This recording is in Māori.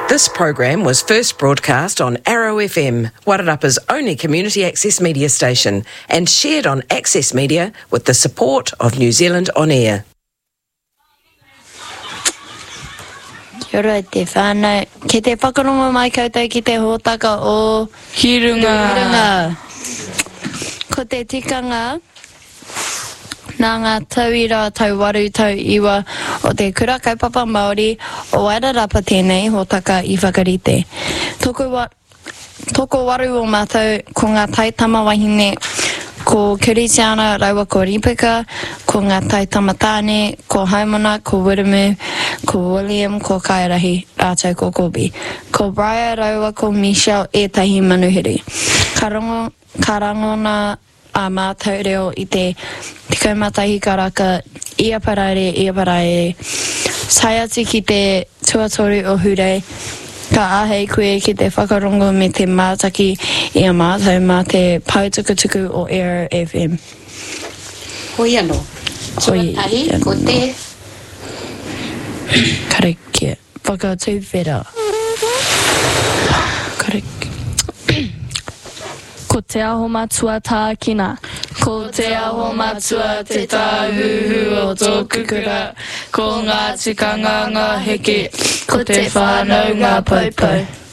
This program was first broadcast on Arrow FM, Wairarapa's only community access media station, and shared on Access Media with the support of New Zealand On Air. Kia ora te whānau. Ki te whakarongo mai koutou ki te hōtaka o Hirunga. Ko te tikanga nā ngā tauira, tauwaru, tauiwa o te kura kaupapa Māori o Wairarapa tēnei hōtaka I whakarite. Toko waru o mātou ko ngā taitama wahine, ko Kiritiana, Rauwa ko Ripika, ko ngā taitama tāne, ko Haumana, ko Wiramu, ko William, ko Kairahi, rātou ko Kobe. Ko Briar, Rauwa ko Michelle, ētahi manuhiri. Ka rangona a mātou reo I te tikaumatahi karaka, ia parae, sai atu ki te tuatoru o hurei, ka ahei koe ki te whakarongo me te mātaki ia mātou mā te pautukutuku o Arrow FM. Hoi anō. Tuatahi, ko te... Karakia, whakatū whera. Ko te aho matua tā kina. Ko te aho matua te tāhuhu o tōku kura, ko ngā tikanga ngā heke, ko te whānau ngā paupau.